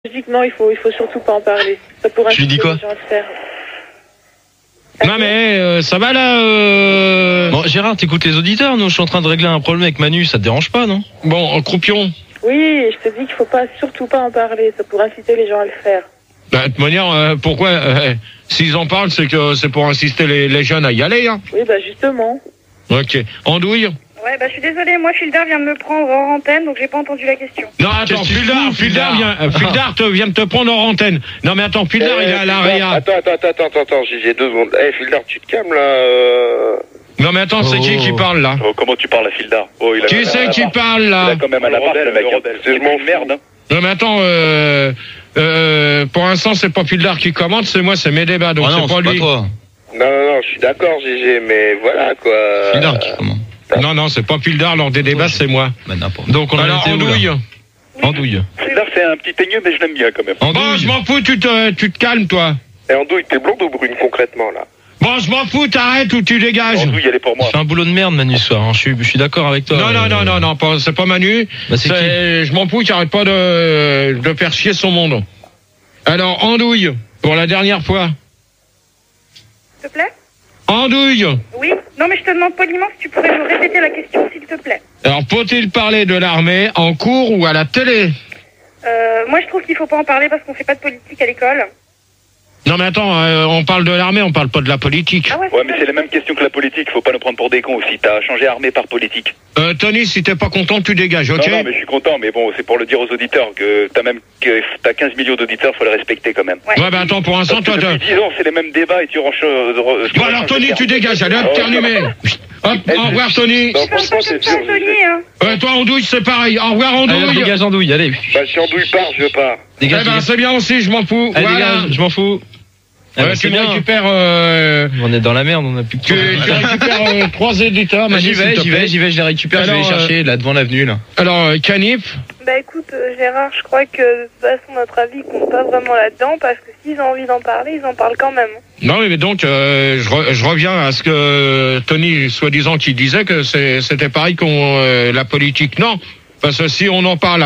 Logiquement, il faut surtout pas en parler. Ça pourrait Je lui dis quoi? les gens à le faire. Non mais ça va là Bon, Gérard, t'écoutes les auditeurs, nous je suis en train de régler un problème avec Manu, ça te dérange pas, non? Bon, Croupion. Oui, je te dis qu'il faut pas surtout pas en parler. Ça pourrait inciter les gens à le faire. Bah, de toute manière, pourquoi s'ils en parlent, c'est que c'est pour inciter les jeunes à y aller, hein. Oui, bah justement. Ok. Andouille. Ouais, bah je suis désolée, moi Fildar vient de me prendre hors antenne, donc j'ai pas entendu la question. Non, attends, Fildar vient de te prendre hors antenne. Non mais attends, Fildar il est à la réa. Attends, j'ai 2 secondes. Fildar, tu te calmes là. Non mais attends, c'est qui parle là? Oh, comment tu parles à Fildar? Oh, il a Qui c'est qui parle là? Il a quand même un appart, le mec. C'est une merde. Non mais attends, pour l'instant c'est pas Fildar qui commente, c'est moi, c'est mes débats, donc non, c'est pas lui. toi. Non, je suis d'accord, GG, mais voilà quoi. Fildar qui commande. Non, c'est pas Fildar, lors des débats, c'est moi. Bah, n'importe. Donc on a Andouille. Andouille. Fildar, c'est un petit teigneux, mais je l'aime bien quand même. Bon, je m'en fous, tu te calmes toi. Et Andouille, t'es blonde ou brune concrètement là? Bon, je m'en fous, t'arrêtes ou tu dégages. Andouille, elle est pour moi. C'est un boulot de merde, Manu, ce soir. Hein. Je suis d'accord avec toi. Non, c'est pas Manu. Bah, c'est qui? Je m'en fous, tu arrêtes pas de faire chier son monde. Alors, Andouille, pour la dernière fois. S'il te plaît? Andouille. Oui? Non, mais je te demande poliment si tu pourrais me répéter la question, s'il te plaît. Alors, faut-il parler de l'armée en cours ou à la télé? Moi je trouve qu'il faut pas en parler parce qu'on fait pas de politique à l'école. Non mais attends, on parle de l'armée, on parle pas de la politique. Ah ouais, Ouais, mais c'est la même question que la politique, faut pas nous prendre pour des cons aussi. T'as changé armée par politique. Tony, si t'es pas content, tu dégages, ok? Non, mais je suis content, mais bon, c'est pour le dire aux auditeurs que t'as 15 millions d'auditeurs, faut les respecter quand même. Ouais, bah attends, pour l'instant, toi... Depuis 10 ans, c'est les mêmes débats et tu Bon alors Tony, tu dégages, allez hop, terminé. Hop, au revoir Tony. Non, franchement, c'est dur. Toi Andouille, c'est pareil, au revoir Andouille. Allez, dégage Andouille, allez. Bah, si Andouille part, je pars. Eh ben c'est bien aussi, je m'en fous. Allez, Voilà. dégage, je m'en fous. Tu me récupères... On est dans la merde, on a plus de Tu récupères 3 éditeurs. J'y vais, je les récupère, je vais les chercher là devant l'avenue là. Alors, Canif. Bah écoute, Gérard, je crois que de toute façon notre avis compte pas vraiment là-dedans parce que s'ils ont envie d'en parler, ils en parlent quand même. Non mais donc je reviens à ce que Tony soi-disant qui disait que c'était pareil qu'on la politique. Non, parce que si on en parle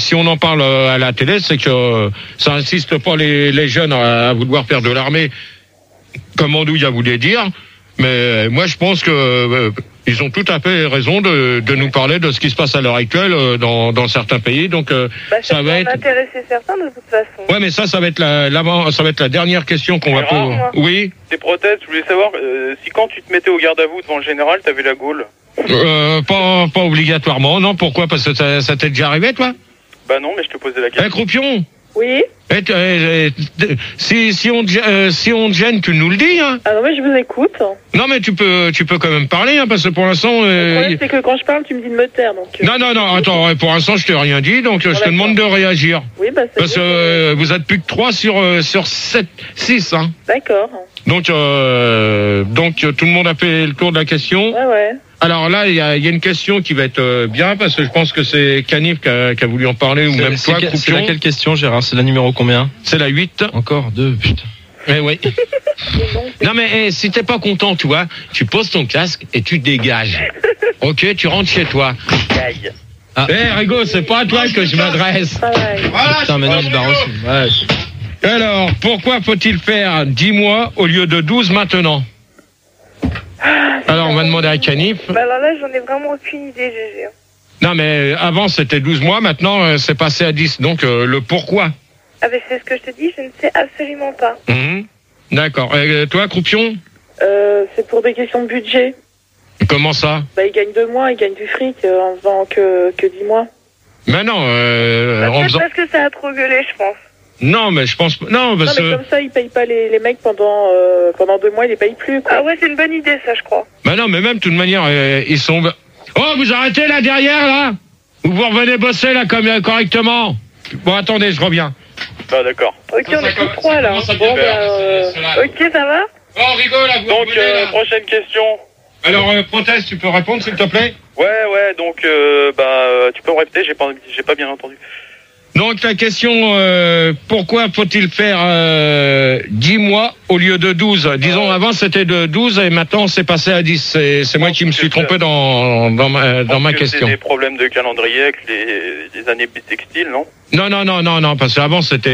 à la télé, c'est que ça insiste pas les jeunes à vouloir faire de l'armée comme Andouille a voulu dire. Mais moi je pense que ils ont tout à fait raison de nous parler de ce qui se passe à l'heure actuelle dans certains pays. Donc ça va être intéresser certains de toute façon. Ouais, mais ça va être la dernière question qu'on va poser. Oui. Tes prothèses, je voulais savoir si quand tu te mettais au garde à vous devant le général, t'avais la gaule. Pas obligatoirement, non. Pourquoi? Parce que ça t'est déjà arrivé, toi? Bah non, mais je te posais la question. Croupion. Oui. Si on te gêne, tu nous le dis, hein. Ah non, mais je vous écoute. Non, mais tu peux quand même parler, hein, parce que pour l'instant. Le problème, c'est que quand je parle, tu me dis de me taire, donc. Non, attends, pour l'instant, je t'ai rien dit, donc je te demande de réagir. Oui, bah c'est. Parce que vous êtes plus de 3 sur 7, 6, hein. D'accord. Donc tout le monde a fait le tour de la question. Ouais. Alors là, il y a une question qui va être bien, parce que je pense que c'est Canif qui a voulu en parler, ou même toi, Croupion. C'est laquelle question, Gérard? C'est la numéro combien? C'est la 8. Encore 2, putain. Eh oui. Non mais si t'es pas content, tu vois, tu poses ton casque et tu dégages. Ok, tu rentres chez toi. Ah. Rigo, c'est pas à toi que je m'adresse. Voilà. Putain, maintenant il se barre aussi. Ouais. Alors, pourquoi faut-il faire 10 mois au lieu de 12 maintenant? Alors, on va demander à Canif. Bah alors là, j'en ai vraiment aucune idée, GG. Non, mais avant, c'était 12 mois. Maintenant, c'est passé à 10. Donc, le pourquoi? Ah, mais c'est ce que je te dis, je ne sais absolument pas. D'accord. Toi, Croupion? C'est pour des questions de budget. Comment ça? Bah, ils gagnent 2 mois, ils gagnent du fric en faisant que 10 mois. Mais non, en faisant... Parce que ça a trop gueulé, je pense. Non, mais je pense... Non, parce que... Non, mais comme ça, ils payent pas les mecs pendant 2 mois, ils les payent plus, quoi. Ah ouais, c'est une bonne idée, ça, je crois. Mais non, mais même, de toute manière, ils sont... Oh, vous arrêtez là, derrière, là? Ou vous revenez bosser, là, correctement? Bon, attendez, je reviens. Ah, d'accord. Ok, on est tous 3, là. Bon, ok, ça va? Oh, rigole, là, vous donc, revenez, là. prochaine question. Alors, Prothèse, tu peux répondre, s'il te plaît? Ouais, donc, tu peux me répéter, j'ai pas bien entendu. Donc la question, pourquoi faut-il faire 10 mois au lieu de 12 ? Disons, avant c'était de 12 et maintenant c'est passé à 10. C'est moi qui me suis trompé dans ma question. C'est des problèmes de calendrier avec les années bissextiles, non ? Non, parce qu'avant c'était